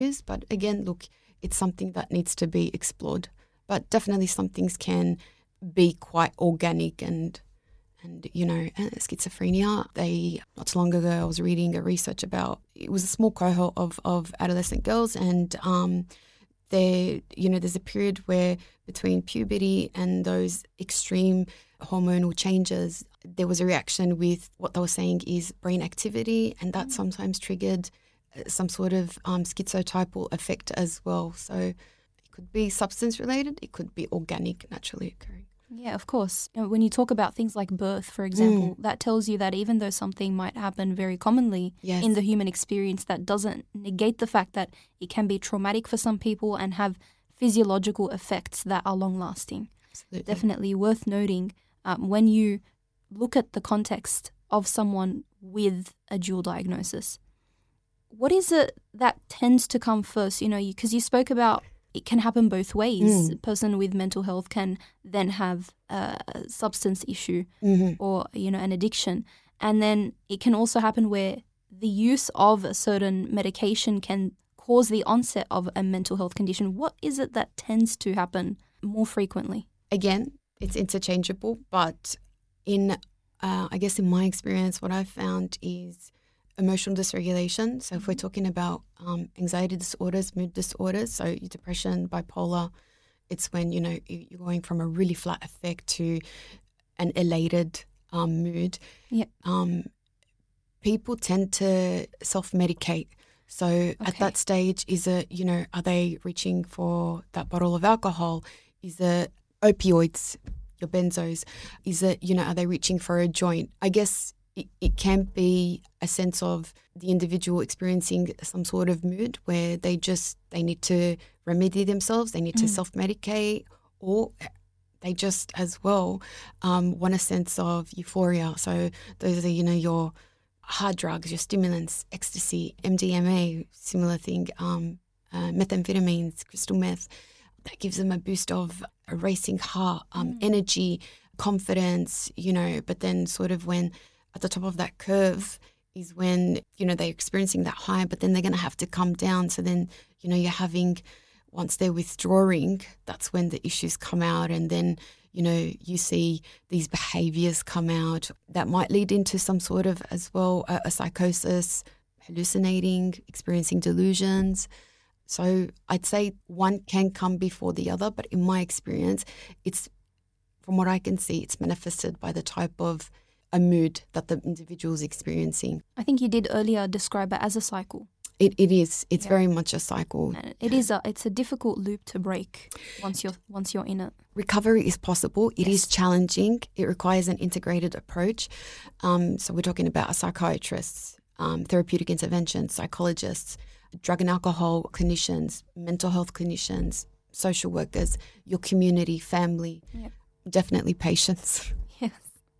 But again, look, it's something that needs to be explored. But definitely some things can be quite organic and schizophrenia. Not too long ago, I was reading a research about, it was a small cohort of adolescent girls, and there's a period where between puberty and those extreme hormonal changes, there was a reaction with what they were saying is brain activity, and that sometimes triggered some sort of schizotypal effect as well. So it could be substance related, it could be organic, naturally occurring. Yeah, of course. When you talk about things like birth, for example, that tells you that even though something might happen very commonly in the human experience, that doesn't negate the fact that it can be traumatic for some people and have physiological effects that are long-lasting. Absolutely. Definitely worth noting when you look at the context of someone with a dual diagnosis. What is it that tends to come first? Because you spoke about it can happen both ways. A person with mental health can then have a substance issue or, an addiction. And then it can also happen where the use of a certain medication can cause the onset of a mental health condition. What is it that tends to happen more frequently? Again, it's interchangeable, but in my experience, what I've found is emotional dysregulation. So if we're talking about anxiety disorders, mood disorders, so depression, bipolar, it's when, you're going from a really flat affect to an elated mood. Yep. People tend to self-medicate. So at that stage, are they reaching for that bottle of alcohol? Is it opioids, your benzos? Is it, are they reaching for a joint? I guess it can be a sense of the individual experiencing some sort of mood where they need to remedy themselves, they need to self-medicate, or they just as well want a sense of euphoria. So those are, your hard drugs, your stimulants, ecstasy, MDMA, similar thing, methamphetamines, crystal meth. That gives them a boost of a racing heart, energy, confidence, but then sort of when at the top of that curve is when, they're experiencing that high, but then they're going to have to come down. So then, you're having, once they're withdrawing, that's when the issues come out. And then, you see these behaviors come out that might lead into some sort of, as well, a psychosis, hallucinating, experiencing delusions. So I'd say one can come before the other, but in my experience, from what I can see, it's manifested by the type of a mood that the individual is experiencing. I think you did earlier describe it as a cycle. It is. It's very much a cycle. And it's a difficult loop to break once you're in it. Recovery is possible. It is challenging. It requires an integrated approach. So we're talking about psychiatrists, therapeutic interventions, psychologists, drug and alcohol clinicians, mental health clinicians, social workers, your community, family, definitely patients. Yes.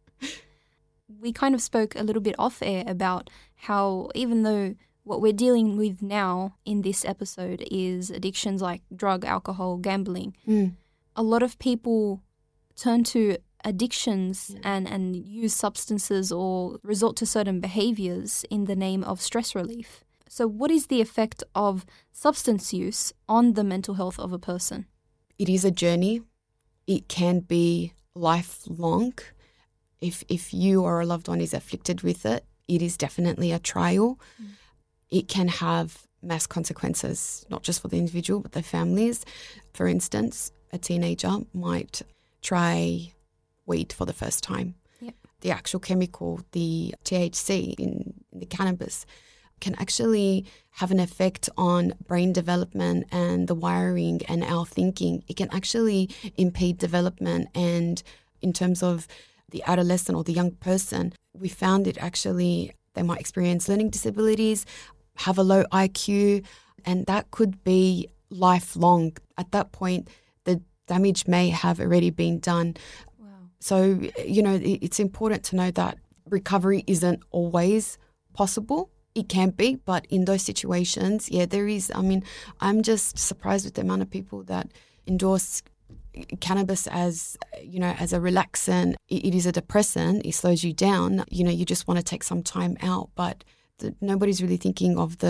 We kind of spoke a little bit off air about how even though what we're dealing with now in this episode is addictions like drug, alcohol, gambling, a lot of people turn to addictions and use substances or resort to certain behaviors in the name of stress relief. So what is the effect of substance use on the mental health of a person? It is a journey. It can be lifelong. If you or a loved one is afflicted with it, it is definitely a trial. It can have mass consequences, not just for the individual, but the families. For instance, a teenager might try weed for the first time. Yep. The actual chemical, the THC in the cannabis, can actually have an effect on brain development and the wiring and our thinking. It can actually impede development. And in terms of the adolescent or the young person, we found it actually, they might experience learning disabilities, have a low IQ, and that could be lifelong. At that point, the damage may have already been done. Wow. So, it's important to know that recovery isn't always possible. It can be, but in those situations, there is. I mean, I'm just surprised with the amount of people that endorse cannabis as a relaxant. It is a depressant. It slows you down. You just want to take some time out, but nobody's really thinking of the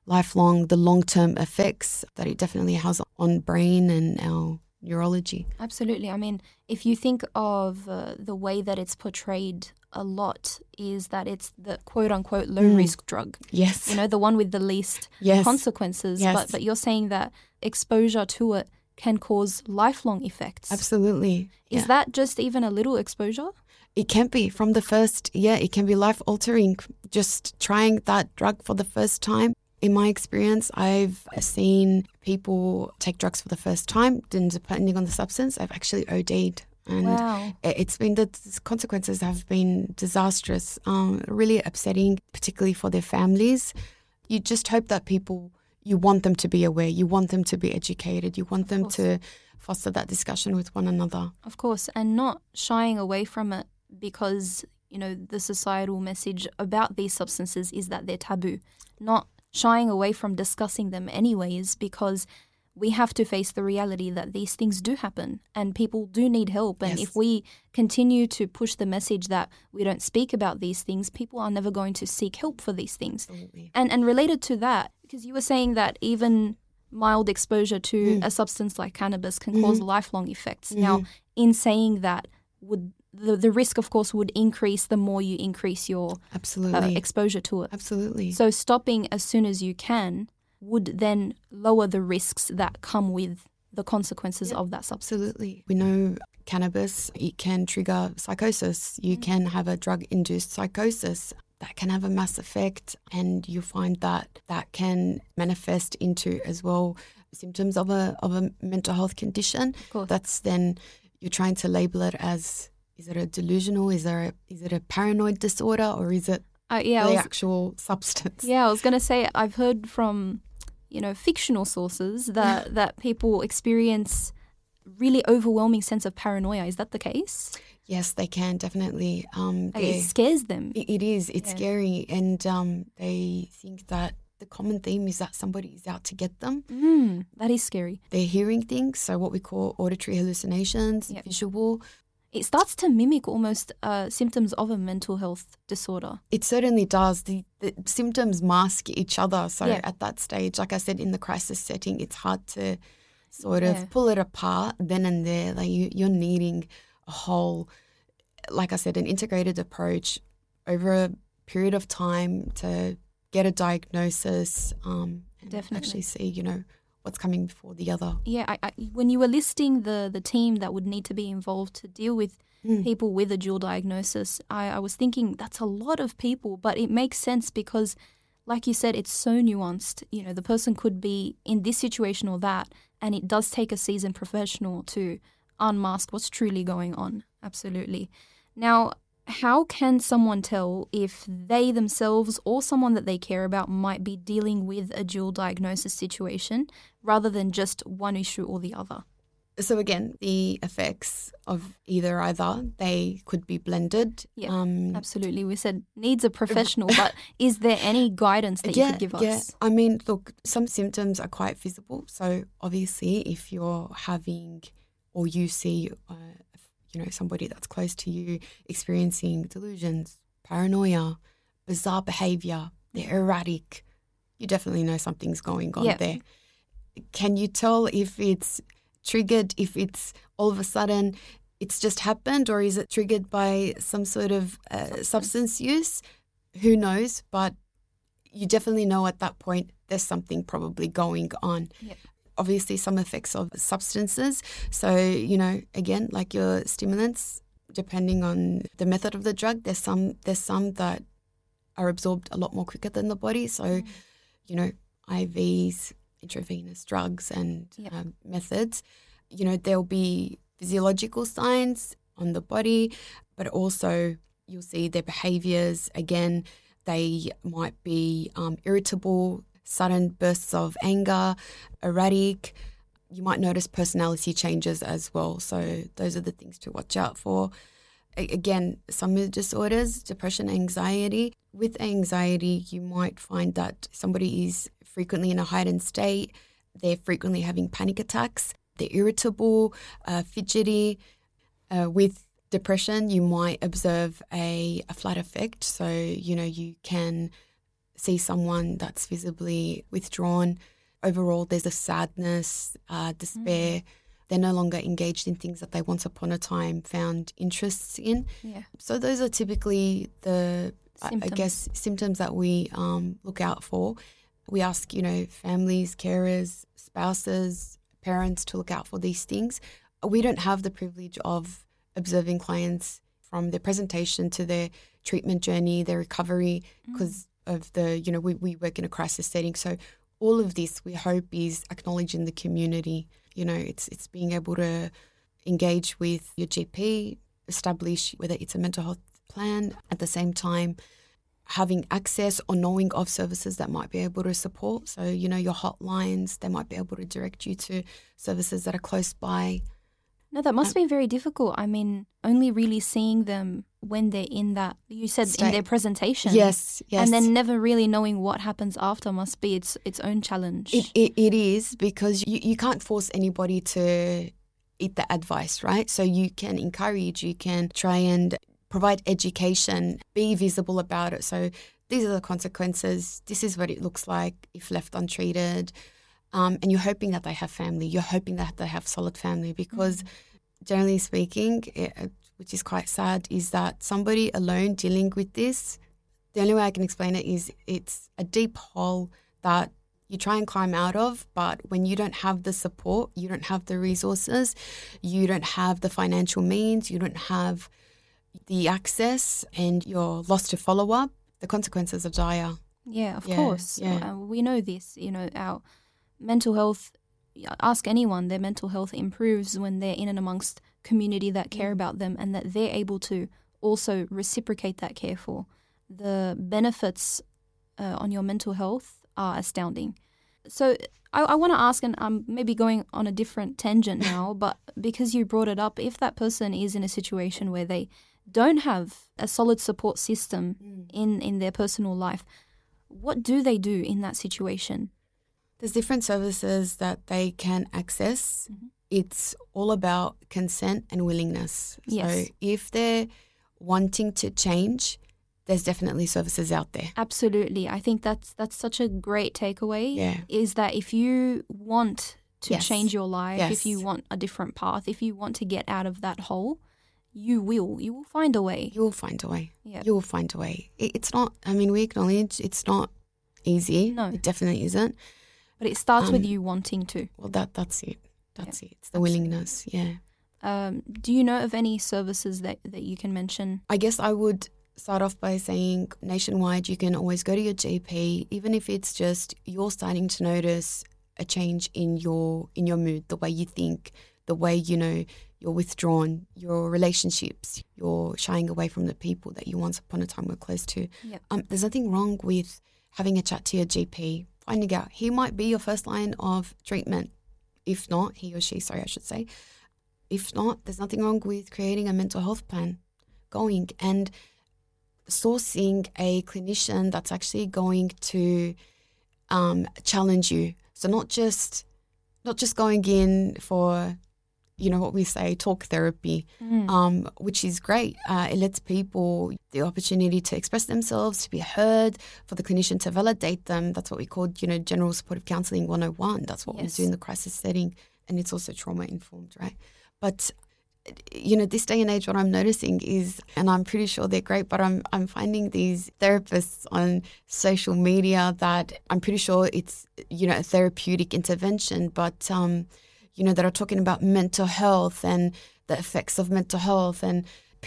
lifelong, the long-term effects that it definitely has on brain and our neurology. Absolutely. I mean, if you think of the way that it's portrayed a lot is that it's the quote-unquote low-risk drug. Yes. You know, the one with the least consequences. Yes. But you're saying that exposure to it can cause lifelong effects. Absolutely. Is that just even a little exposure? It can be from the first, it can be life-altering. Just trying that drug for the first time. In my experience, I've seen people take drugs for the first time, then depending on the substance, I've actually OD'd. And wow. It's been the consequences have been disastrous, really upsetting, particularly for their families. You just hope that you want them to be aware, you want them to be educated, you want them to foster that discussion with one another. Of course, and not shying away from it because, you know, the societal message about these substances is that they're taboo. Not shying away from discussing them anyways because we have to face the reality that these things do happen and people do need help. And if we continue to push the message that we don't speak about these things, people are never going to seek help for these things. Absolutely. And related to that, because you were saying that even mild exposure to a substance like cannabis can cause lifelong effects. Now, in saying that, would the risk, of course, would increase the more you increase your exposure to it. Absolutely. So stopping as soon as you can would then lower the risks that come with the consequences of that substance. Absolutely. We know cannabis, it can trigger psychosis. You can have a drug-induced psychosis that can have a mass effect, and you find that can manifest into as well symptoms of a mental health condition. Of course. That's then you're trying to label it as, is it a delusional, is it a paranoid disorder, or is it the actual substance? Yeah, I was going to say, I've heard from, you know, fictional sources that people experience really overwhelming sense of paranoia. Is that the case? Yes, they can, definitely. It scares them. It is. It's scary. And they think that the common theme is that somebody is out to get them. That is scary. They're hearing things, so what we call auditory hallucinations, visual. It starts to mimic almost symptoms of a mental health disorder. It certainly does. The symptoms mask each other. So at that stage, like I said, in the crisis setting, it's hard to sort of pull it apart then and there. Like you're needing a whole, like I said, an integrated approach over a period of time to get a diagnosis and actually see, you know, what's coming before the other. Yeah, when you were listing the team that would need to be involved to deal with people with a dual diagnosis, I was thinking that's a lot of people, but it makes sense because, like you said, it's so nuanced. You know, the person could be in this situation or that, and it does take a seasoned professional to unmask what's truly going on. Absolutely. Now, how can someone tell if they themselves or someone that they care about might be dealing with a dual diagnosis situation rather than just one issue or the other? So again, the effects of either, they could be blended. Yeah, absolutely. We said needs a professional, but is there any guidance that you could give us? Yeah, I mean, look, some symptoms are quite visible. So obviously if you're having or you see you know, somebody that's close to you experiencing delusions, paranoia, bizarre behavior, they're erratic, you definitely know something's going on there. Can you tell if it's triggered, if it's all of a sudden it's just happened, or is it triggered by some sort of substance use? Who knows? But you definitely know at that point there's something probably going on. Yep. Obviously, some effects of substances. So, you know, again, like your stimulants, depending on the method of the drug, there's some that are absorbed a lot more quicker than the body. So, you know, IVs, intravenous drugs and methods, you know, there'll be physiological signs on the body, but also you'll see their behaviours. Again, they might be irritable, sudden bursts of anger, erratic. You might notice personality changes as well. So those are the things to watch out for. Again, some mood disorders, depression, anxiety. With anxiety, you might find that somebody is frequently in a heightened state. They're frequently having panic attacks. They're irritable, fidgety. With depression, you might observe a flat affect. So, you know, you can see someone that's visibly withdrawn. Overall, there's a sadness, despair. They're no longer engaged in things that they once upon a time found interests in. Yeah. So those are typically the, Symptoms. I guess, symptoms that we look out for. We ask, families, carers, spouses, parents to look out for these things. We don't have the privilege of observing clients from their presentation to their treatment journey, their recovery, because of the, we work in a crisis setting. So all of this, we hope, is acknowledging the community. It's being able to engage with your GP, establish whether it's a mental health plan, at the same time having access or knowing of services that might be able to support. So, your hotlines, they might be able to direct you to services that are close by. No, that must be very difficult. I mean, only really seeing them when they're in that, you said in their presentation. Yes. And then never really knowing what happens after must be its own challenge. It is, because you can't force anybody to eat the advice, right? So you can encourage, you can try and provide education, be visible about it. So these are the consequences. This is what it looks like if left untreated. And you're hoping that they have family. You're hoping that they have solid family, because generally speaking, which is quite sad, is that somebody alone dealing with this, the only way I can explain it is it's a deep hole that you try and climb out of, but when you don't have the support, you don't have the resources, you don't have the financial means, you don't have the access, and you're lost to follow-up, the consequences are dire. Yeah, of course. Yeah. We know this, our mental health, ask anyone, their mental health improves when they're in and amongst community that care about them, and that they're able to also reciprocate that care for. The benefits on your mental health are astounding. So I want to ask, and I'm maybe going on a different tangent now, but because you brought it up, if that person is in a situation where they don't have a solid support system in their personal life, what do they do in that situation? There's different services that they can access. It's all about consent and willingness. Yes. So if they're wanting to change, there's definitely services out there. Absolutely. I think that's such a great takeaway, is that if you want to change your life, if you want a different path, if you want to get out of that hole, you will find a way. You will find a way. Yeah. You will find a way. It's not, we acknowledge it's not easy. No. It definitely isn't. But it starts with you wanting to. Well, that's it. That's it. It's the willingness, Do you know of any services that you can mention? I guess I would start off by saying nationwide, you can always go to your GP, even if it's just you're starting to notice a change in your mood, the way you think, the way, you're withdrawn, your relationships, you're shying away from the people that you once upon a time were close to. Yep. There's nothing wrong with having a chat to your GP, finding out he might be your first line of treatment. If not, he or she, I should say. If not, there's nothing wrong with creating a mental health plan, going and sourcing a clinician that's actually going to challenge you. So not just going in for, what we say, talk therapy, which is great. It lets people the opportunity to express themselves, to be heard, for the clinician to validate them. That's what we call, general supportive counselling 101. That's what we do in the crisis setting, and it's also trauma-informed, right? But this day and age, what I'm noticing is, and I'm pretty sure they're great, but I'm finding these therapists on social media that I'm pretty sure it's, a therapeutic intervention, but, that are talking about mental health and the effects of mental health and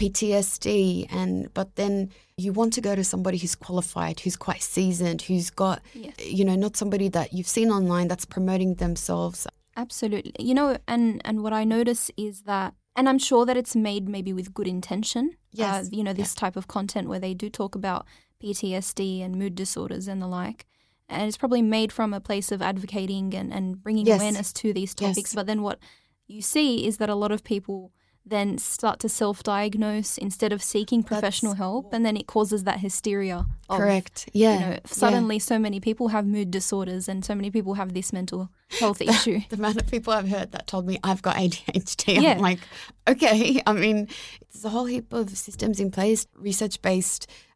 PTSD. But then you want to go to somebody who's qualified, who's quite seasoned, who's got, not somebody that you've seen online that's promoting themselves. Absolutely. And what I notice is that, and I'm sure that it's made maybe with good intention. Yes. This type of content where they do talk about PTSD and mood disorders and the like. And it's probably made from a place of advocating and bringing awareness to these topics. Yes. But then what you see is that a lot of people then start to self-diagnose instead of seeking professional help, and then it causes that hysteria. Correct. Yeah. Suddenly so many people have mood disorders and so many people have this mental health issue. The amount of people I've heard that told me I've got ADHD, I'm like, okay. There's a whole heap of systems in place, research-based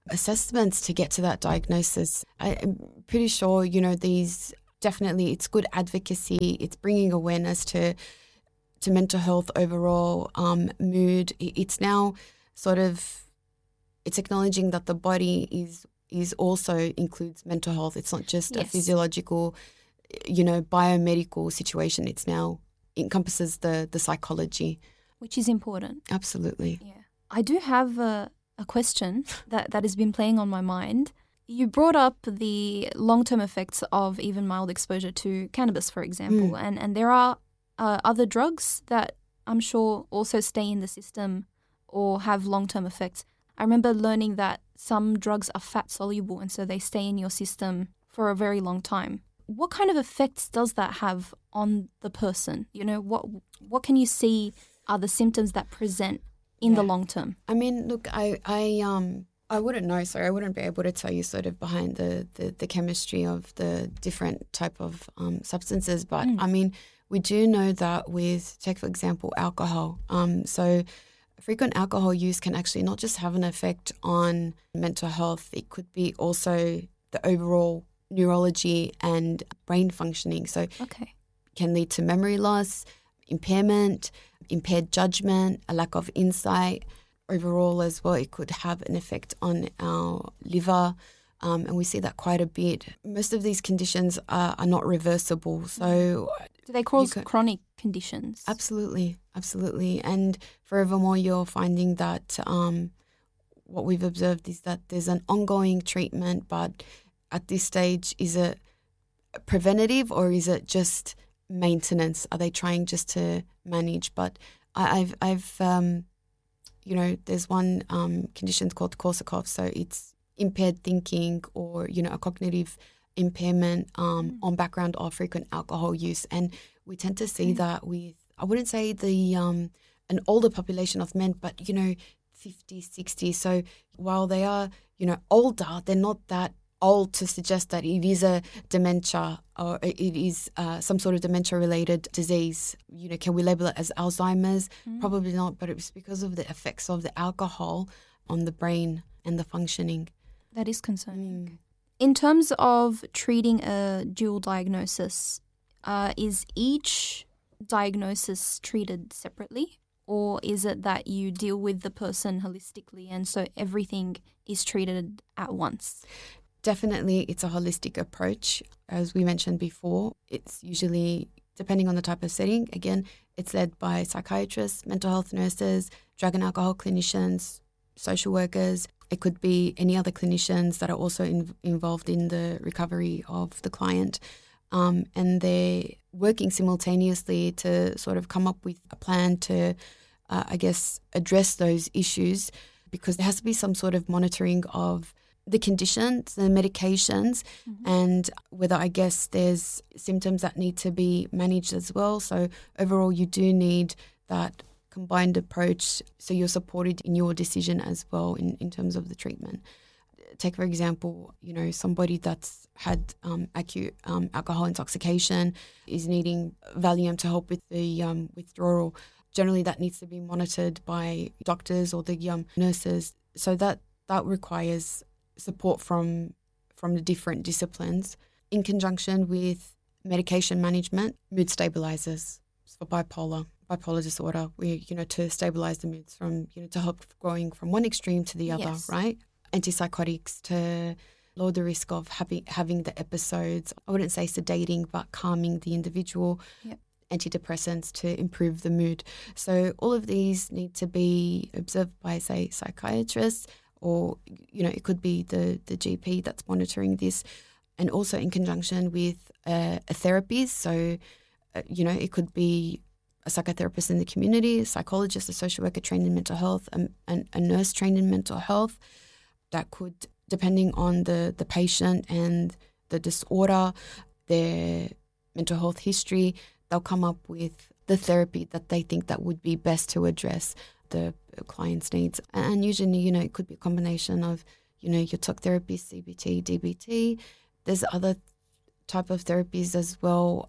assessments to get to that diagnosis. I'm pretty sure, these definitely, it's good advocacy. It's bringing awareness to mental health overall, mood. It's now sort of, it's acknowledging that the body is also includes mental health. It's not just a physiological, biomedical situation. It's now encompasses the psychology. Which is important. Absolutely. Yeah. I do have a question that has been playing on my mind. You brought up the long-term effects of even mild exposure to cannabis, for example, and there are other drugs that I'm sure also stay in the system or have long-term effects. I remember learning that some drugs are fat-soluble and so they stay in your system for a very long time. What kind of effects does that have on the person? What can you see are the symptoms that present in the long term? I mean, look, I wouldn't know, so I wouldn't be able to tell you sort of behind the chemistry of the different type of substances. But I mean, we do know that take for example, alcohol. So frequent alcohol use can actually not just have an effect on mental health. It could be also the overall neurology and brain functioning. So can lead to memory loss, impairment, impaired judgment, a lack of insight. Overall as well, it could have an effect on our liver, and we see that quite a bit. Most of these conditions are not reversible. So do they cause chronic conditions? Absolutely. And furthermore, you're finding that what we've observed is that there's an ongoing treatment, but at this stage, is it preventative or is it just maintenance? Are they trying just to manage? But I've there's one condition called Korsakoff, so it's impaired thinking or, a cognitive impairment on background of frequent alcohol use. And we tend to see that with, I wouldn't say an older population of men, but, 50, 60. So while they are, older, they're not that old to suggest that it is a dementia or it is some sort of dementia-related disease. Can we label it as Alzheimer's? Probably not, but it's because of the effects of the alcohol on the brain and the functioning. That is concerning. In terms of treating a dual diagnosis, is each diagnosis treated separately? Or is it that you deal with the person holistically and so everything is treated at once? Definitely, it's a holistic approach. As we mentioned before, it's usually, depending on the type of setting, again, it's led by psychiatrists, mental health nurses, drug and alcohol clinicians, social workers. It could be any other clinicians that are also involved in the recovery of the client. And they're working simultaneously to sort of come up with a plan to, address those issues, because there has to be some sort of monitoring of the conditions, the medications, and whether there's symptoms that need to be managed as well. So overall, you do need that combined approach so you're supported in your decision as well in terms of the treatment. Take, for example, somebody that's had acute alcohol intoxication is needing Valium to help with the withdrawal. Generally, that needs to be monitored by doctors or the nurses. So that requires support from the different disciplines in conjunction with medication management, mood stabilizers for bipolar disorder, to stabilize the moods from, to help going from one extreme to the other, right? Antipsychotics to lower the risk of having the episodes. I wouldn't say sedating, but calming the individual. Yep. Antidepressants to improve the mood. So all of these need to be observed by, say, psychiatrists, or, it could be the GP that's monitoring this, and also in conjunction with a therapist. So, it could be a psychotherapist in the community, a psychologist, a social worker trained in mental health, a nurse trained in mental health. That could, depending on the patient and the disorder, their mental health history, they'll come up with the therapy that they think that would be best to address the client's needs. And usually, it could be a combination of, your talk therapy, CBT, DBT. There's other type of therapies as well.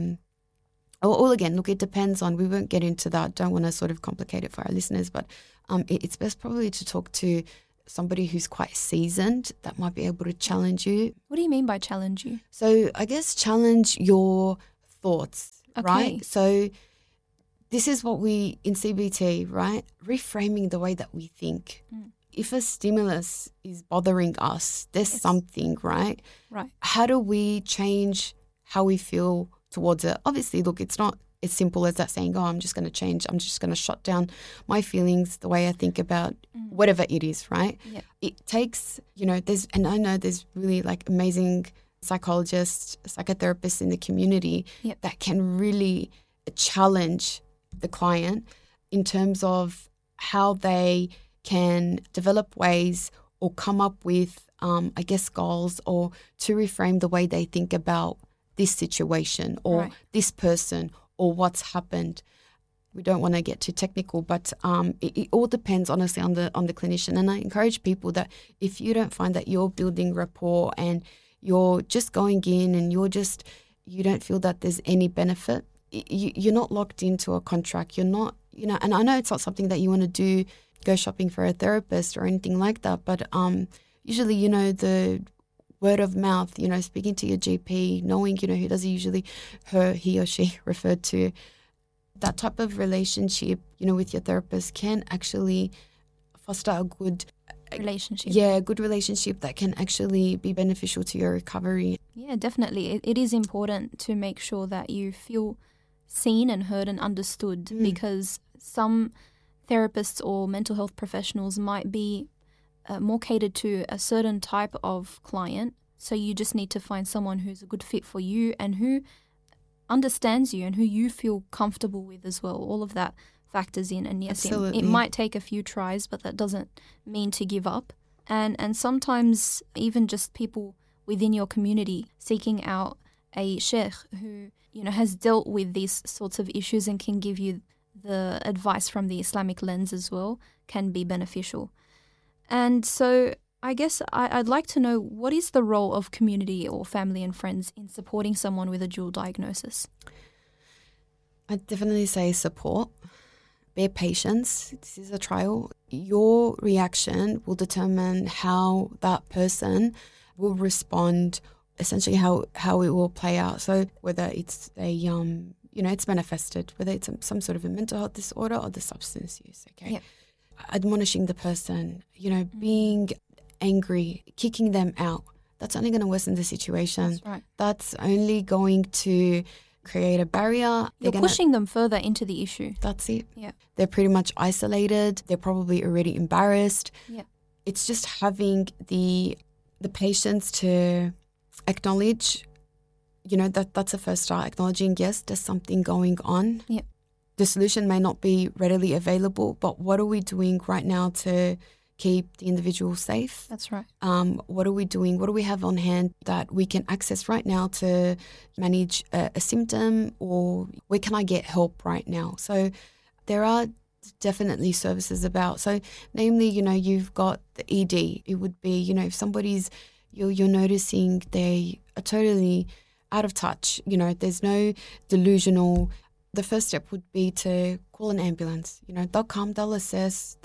All again, look, it depends on, we won't get into that. Don't want to sort of complicate it for our listeners, but it's best probably to talk to somebody who's quite seasoned that might be able to challenge you. What do you mean by challenge you? So I guess challenge your thoughts, right? So this is what we, in CBT, right? Reframing the way that we think. If a stimulus is bothering us, there's something, right? Right. How do we change how we feel towards it? Obviously, look, it's not as simple as that saying, I'm just going to change. I'm just going to shut down my feelings, the way I think about whatever it is, right? Yeah. It takes, and I know there's really like amazing psychologists, psychotherapists in the community that can really challenge the client in terms of how they can develop ways or come up with, goals or to reframe the way they think about this situation or this person or what's happened. We don't want to get too technical, but it all depends honestly on the clinician. And I encourage people that if you don't find that you're building rapport and you're just going in and you don't feel that there's any benefit, you're not locked into a contract. You're not, and I know it's not something that you want to do, go shopping for a therapist or anything like that, but usually, the word of mouth, speaking to your GP, knowing, who does he or she refer to, that type of relationship, with your therapist can actually foster a good relationship. Yeah, a good relationship that can actually be beneficial to your recovery. Yeah, definitely. It is important to make sure that you feel seen and heard and understood because some therapists or mental health professionals might be more catered to a certain type of client. So you just need to find someone who's a good fit for you and who understands you and who you feel comfortable with as well. All of that factors in. And yes, it might take a few tries, but that doesn't mean to give up. And sometimes even just people within your community seeking out a sheikh who, has dealt with these sorts of issues and can give you the advice from the Islamic lens as well can be beneficial. And so I guess I'd like to know, what is the role of community or family and friends in supporting someone with a dual diagnosis? I'd definitely say support, bear patience. This is a trial. Your reaction will determine how that person will respond, essentially how it will play out. So whether it's it's manifested, whether it's some sort of a mental health disorder or the substance use, okay? Yep. Admonishing the person, being angry, kicking them out, that's only going to worsen the situation. That's right. That's only going to create a barrier. You're pushing them further into the issue. That's it. Yeah. They're pretty much isolated. They're probably already embarrassed. Yeah. It's just having the patience to acknowledge, that's a first start, acknowledging, yes, there's something going on. Yeah. The solution may not be readily available, but what are we doing right now to keep the individual safe? That's right. What are we doing? What do we have on hand that we can access right now to manage a symptom, or where can I get help right now? So there are definitely services about. So namely, you've got the ED. It would be, if somebody's, you're noticing they are totally out of touch, there's no delusional. The first step would be to call an ambulance. They'll come, they'll assess,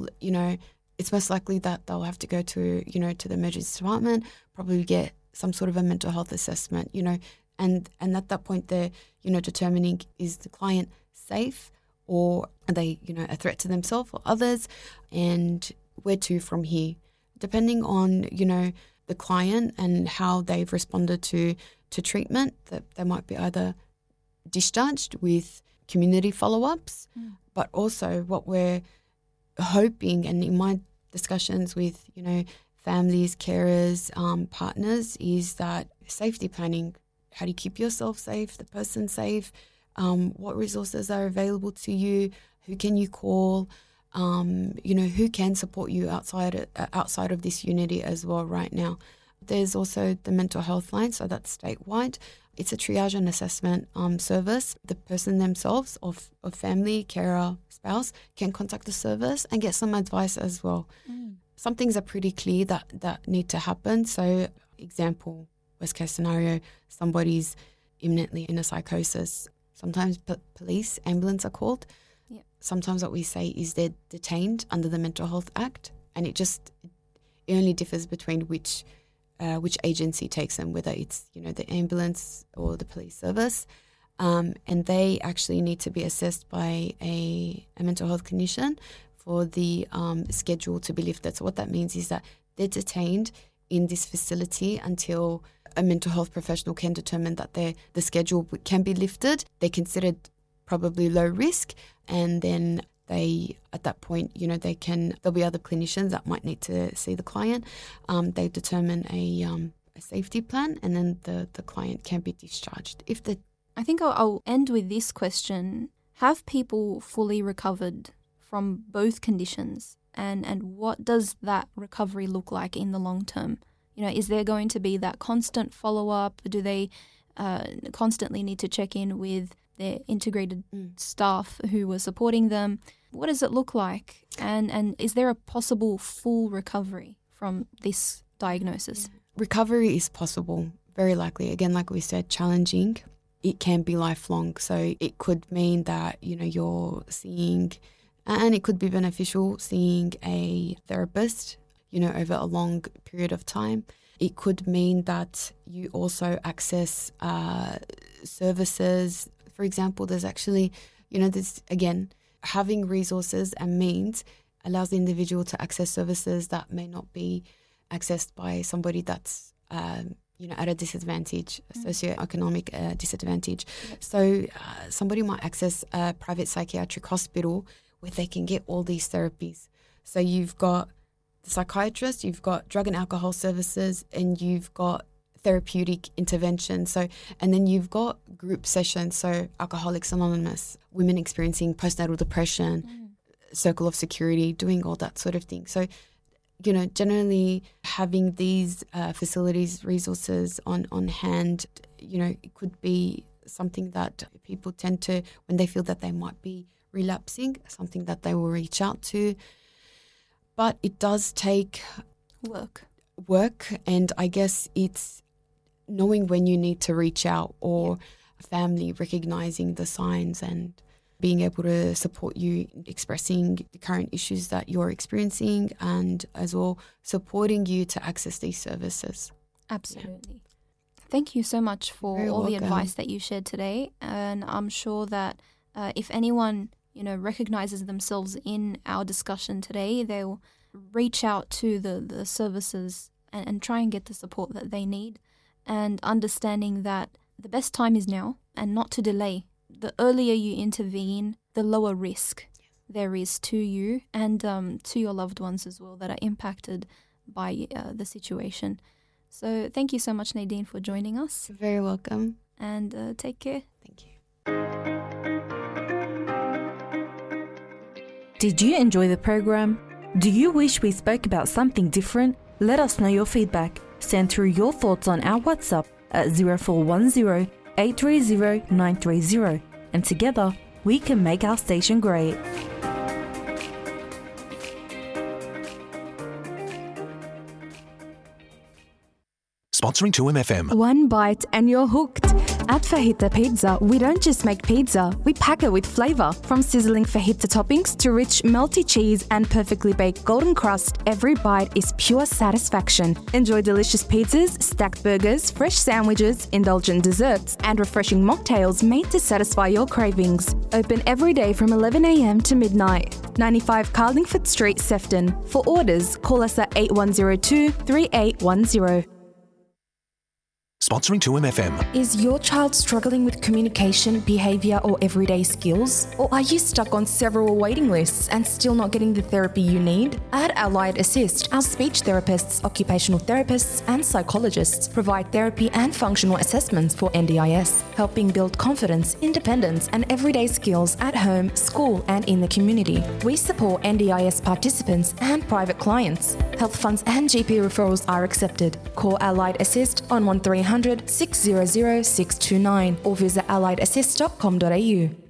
it's most likely that they'll have to go to the emergency department, probably get some sort of a mental health assessment, and at that point they're, determining, is the client safe or are they, a threat to themselves or others, and where to from here, depending on, the client and how they've responded to treatment, that they might be either discharged with community follow-ups, but also what we're hoping, and in my discussions with, families, carers, partners, is that safety planning. How do you keep yourself safe, the person safe? What resources are available to you? Who can you call? Who can support you outside of this unity as well right now? There's also the mental health line, so that's statewide. It's a triage and assessment service. The person themselves, of family, carer, spouse, can contact the service and get some advice as well. Some things are pretty clear that need to happen. So, example, worst case scenario, somebody's imminently in a psychosis. Sometimes police, ambulance are called. Yeah. Sometimes what we say is they're detained under the Mental Health Act, and it It only differs between which agency takes them, whether it's, the ambulance or the police service. And they actually need to be assessed by a mental health clinician for the schedule to be lifted. So what that means is that they're detained in this facility until a mental health professional can determine that the schedule can be lifted. They're considered probably low risk, and then they, at that point, there'll be other clinicians that might need to see the client. They determine a safety plan, and then the client can be discharged. I think I'll end with this question. Have people fully recovered from both conditions? And what does that recovery look like in the long term? Is there going to be that constant follow-up? Do they constantly need to check in with their integrated staff who were supporting them? What does it look like? And is there a possible full recovery from this diagnosis? Yeah. Recovery is possible, very likely. Again, like we said, challenging. It can be lifelong. So it could mean that, you're seeing, and it could be beneficial, seeing a therapist, over a long period of time. It could mean that you also access services. For example, there's actually, having resources and means allows the individual to access services that may not be accessed by somebody that's, at a disadvantage, socioeconomic disadvantage. Yep. So somebody might access a private psychiatric hospital where they can get all these therapies. So you've got the psychiatrist, you've got drug and alcohol services, and you've got therapeutic intervention. So, and then you've got group sessions. So Alcoholics Anonymous, women experiencing postnatal depression, Circle of Security, doing all that sort of thing. So, generally having these facilities, resources on hand, it could be something that people tend to, when they feel that they might be relapsing, something that they will reach out to. But it does take work, and I guess it's knowing when you need to reach out, or family recognizing the signs and being able to support you expressing the current issues that you're experiencing, and as well supporting you to access these services. Absolutely. Yeah. Thank you so much for all the advice that you shared today. And I'm sure that if anyone, recognizes themselves in our discussion today, they'll reach out to the services and try and get the support that they need, and understanding that the best time is now and not to delay. The earlier you intervene, the lower risk there is to you and to your loved ones as well that are impacted by the situation. So thank you so much, Nadine, for joining us. You're very welcome. And take care. Thank you. Did you enjoy the program? Do you wish we spoke about something different? Let us know your feedback. Send through your thoughts on our WhatsApp at 0410 830 930, and together we can make our station great. Sponsoring 2MFM. One bite and you're hooked. At Fajita Pizza, we don't just make pizza, we pack it with flavour. From sizzling fajita toppings to rich melty cheese and perfectly baked golden crust, every bite is pure satisfaction. Enjoy delicious pizzas, stacked burgers, fresh sandwiches, indulgent desserts, and refreshing mocktails made to satisfy your cravings. Open every day from 11 a.m. to midnight. 95 Carlingford Street, Sefton. For orders, call us at 8102 3810. Sponsoring 2MFM. Is your child struggling with communication, behaviour or everyday skills? Or are you stuck on several waiting lists and still not getting the therapy you need? At Allied Assist, our speech therapists, occupational therapists and psychologists provide therapy and functional assessments for NDIS, helping build confidence, independence and everyday skills at home, school and in the community. We support NDIS participants and private clients. Health funds and GP referrals are accepted. Call Allied Assist on 1300 600 629 or visit alliedassist.com.au.